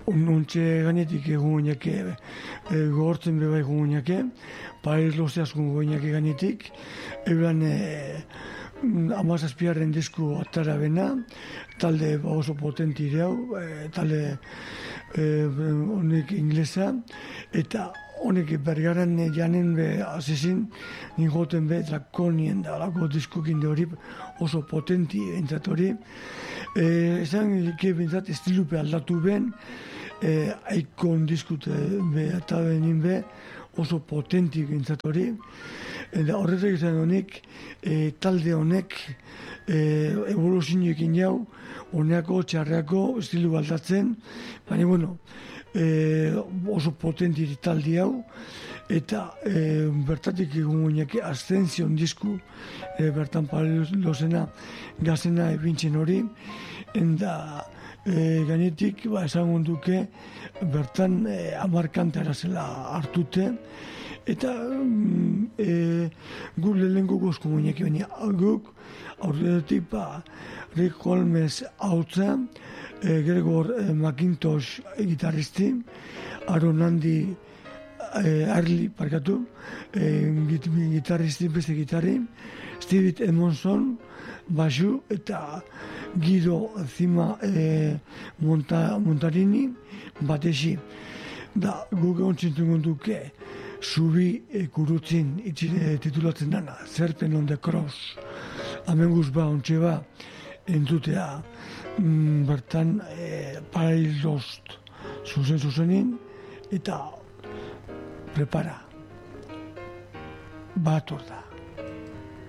Untxe gainetik egun guinake, gogortzen beba egun guinake, Paris Loze askun guinake gainetik, euran amazazpiarren disku atara bena, talde oso potenti hau, talde honek inglesa, eta honek bergaran janen azizin, ningoten drakonien da, alako diskokinde hori oso potenti entzat hori. Esan bintzat estilupe aldatu ben, aikon diskute eta benin oso potenti bintzat hori. Horretak izan honek, talde honek evoluzioekin jau, honeako, txarreako, estilu aldatzen, baina, bueno, oso potenti talde hau, eta bertatik egun guinak Ascension disku, bertan Palilozena gazena ebintzen hori, eta gainetik esan gonduke bertan 10 kantara zela hartute, eta guk lehenko gozko guinak, guk aurretik Rick Holmes hautza, Gregor McIntosh gitarristi, Aaron Andy Arli parkatu, gitarristi beste gitarri, Steve Edmondson basu eta Guido Zima Montarini batesi. Da guk ontzintun gonduke Zubi kurutzin titulatzen dana, Serpent on the Cross. Hemen guzba ontxe ba entzutea bertan Paradise Lost zuzenin eta prepara bat da.